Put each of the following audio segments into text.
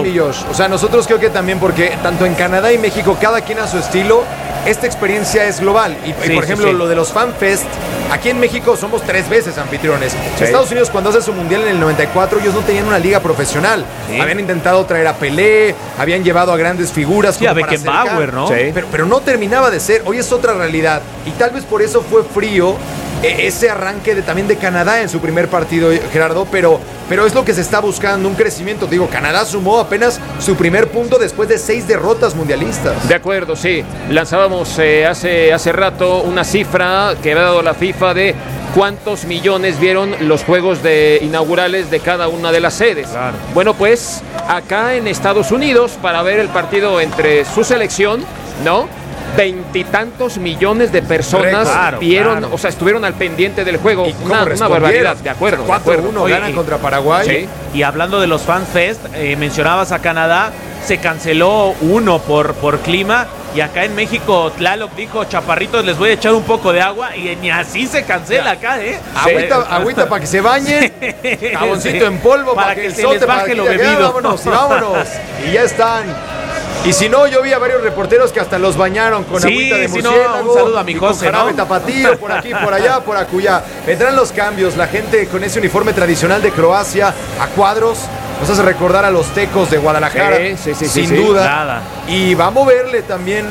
también, mi Josh. O sea, nosotros creo que también, porque tanto en Canadá y México, cada quien a su estilo, esta experiencia es global. Y por ejemplo, lo de los FanFest, aquí en México somos 3 veces anfitriones. Sí. Estados Unidos, cuando hace su mundial en el 94, ellos no tenían una liga profesional. Sí. Habían intentado traer a Pelé, habían llevado a grandes figuras. Sí, a Beckenbauer, ¿no? Sí. Pero no terminaba de ser. Hoy es otra realidad. Y tal vez por eso fue frío ese arranque también de Canadá en su primer partido, Gerardo, pero es lo que se está buscando, un crecimiento. Digo, Canadá sumó apenas su primer punto después de 6 derrotas mundialistas. De acuerdo, sí. Lanzábamos hace rato una cifra que había dado la FIFA de cuántos millones vieron los juegos inaugurales de cada una de las sedes. Claro. Bueno, pues acá en Estados Unidos, para ver el partido entre su selección, ¿no? 20 y tantos millones de personas vieron, o sea, estuvieron al pendiente del juego. Una barbaridad, de acuerdo. 4-1 ganan contra Paraguay. Sí. Y hablando de los FanFest, mencionabas a Canadá, se canceló uno por clima. Y acá en México, Tlaloc dijo, chaparritos, les voy a echar un poco de agua. Y ni así se cancela acá, ¿eh? Agüita para que se bañen, jaboncito en polvo para que se les baje lo bebido. Vámonos. Y ya están. Y si no, yo vi a varios reporteros que hasta los bañaron con agüita de murciélago. Un saludo a mi José, con jarabe tapatío, por aquí, por allá, por acullá. Vendrán los cambios, la gente con ese uniforme tradicional de Croacia a cuadros. Nos hace recordar a los tecos de Guadalajara, sin duda. Nada. Y va a moverle también,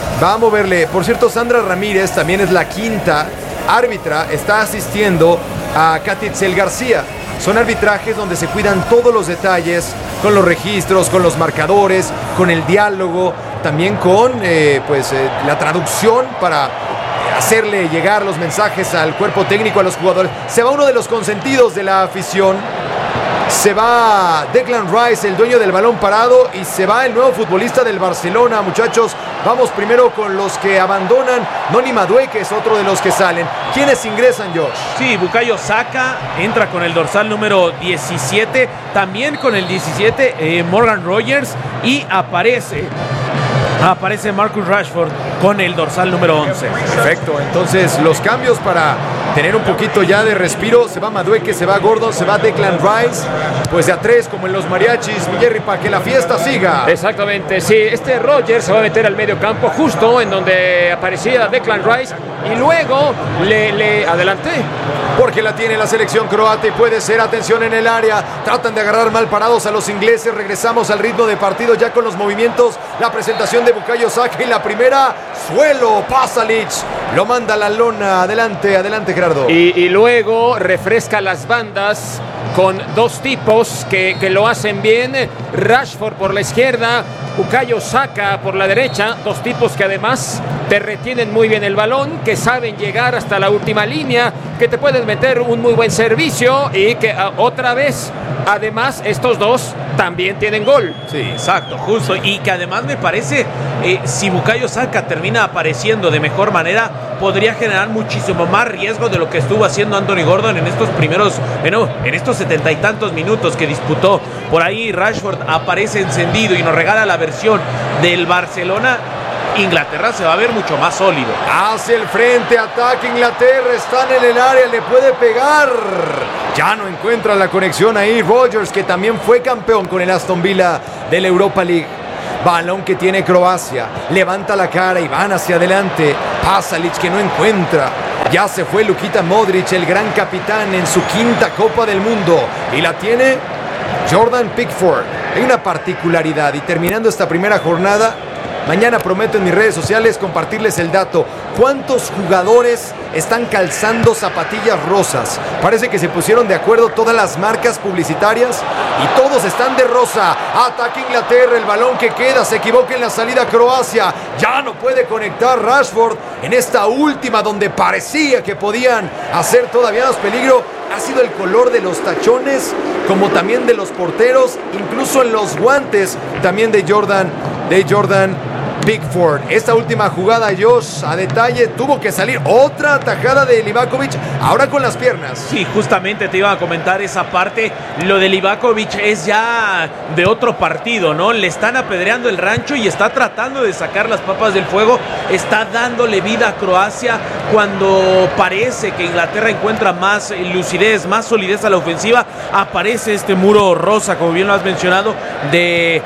Por cierto, Sandra Ramírez también es la quinta árbitra, está asistiendo a Katitzel García. Son arbitrajes donde se cuidan todos los detalles, con los registros, con los marcadores, con el diálogo, también con la traducción para hacerle llegar los mensajes al cuerpo técnico, a los jugadores. Se va uno de los consentidos de la afición. Se va Declan Rice, el dueño del balón parado, y se va el nuevo futbolista del Barcelona, muchachos. Vamos primero con los que abandonan. Noni Madueke es otro de los que salen. ¿Quiénes ingresan, Josh? Sí, Bukayo Saka entra con el dorsal número 17, también con el 17 Morgan Rogers, y aparece Marcus Rashford con el dorsal número 11. Perfecto, entonces los cambios para tener un poquito ya de respiro. Se va Madueke, se va Gordon, se va Declan Rice. Pues de a 3 como en los mariachis, Villerri, para que la fiesta siga. Exactamente, sí. Rogers se va a meter al medio campo, justo en donde aparecía Declan Rice. Y luego le adelanté. Porque la tiene la selección croata y puede ser, atención en el área. Tratan de agarrar mal parados a los ingleses. Regresamos al ritmo de partido ya con los movimientos. La presentación de Bukayo Saka y la primera, suelo, Pasalic. Lo manda a la lona. Adelante, Gerardo. Y luego refresca las bandas con 2 tipos que lo hacen bien. Rashford por la izquierda, Bukayo Saka por la derecha. 2 tipos que además te retienen muy bien el balón, que saben llegar hasta la última línea, que te pueden meter un muy buen servicio y que otra vez, además, estos 2 también tienen gol. Sí, exacto, justo. Y que además me parece, si Bukayo Saka termina apareciendo de mejor manera, podría generar muchísimo más riesgo de lo que estuvo haciendo Anthony Gordon en estos en estos 70 y tantos minutos que disputó. Por ahí Rashford aparece encendido y nos regala la versión del Barcelona. Inglaterra se va a ver mucho más sólido. Hacia el frente, ataca Inglaterra, están en el área, le puede pegar. Ya no encuentra la conexión ahí Rogers, que también fue campeón con el Aston Villa de la Europa League. Balón que tiene Croacia, levanta la cara y van hacia adelante. Pasalic, que no encuentra. Ya se fue Luka Modric, el gran capitán, en su 5ª Copa del Mundo. Y la tiene Jordan Pickford. Hay una particularidad, y terminando esta primera jornada, mañana prometo en mis redes sociales compartirles el dato. ¿Cuántos jugadores están calzando zapatillas rosas? Parece que se pusieron de acuerdo todas las marcas publicitarias y todos están de rosa. Ataca Inglaterra, el balón que queda, se equivoca en la salida Croacia. Ya no puede conectar Rashford en esta última donde parecía que podían hacer todavía más peligro. Ha sido el color de los tachones, como también de los porteros, incluso en los guantes también de Jordan Pickford. Esta última jugada, Josh, a detalle, tuvo que salir otra tajada de Livakovic, ahora con las piernas. Sí, justamente te iba a comentar esa parte. Lo de Livakovic es ya de otro partido, ¿no? Le están apedreando el rancho y está tratando de sacar las papas del fuego. Está dándole vida a Croacia cuando parece que Inglaterra encuentra más lucidez, más solidez a la ofensiva. Aparece este muro rosa, como bien lo has mencionado, de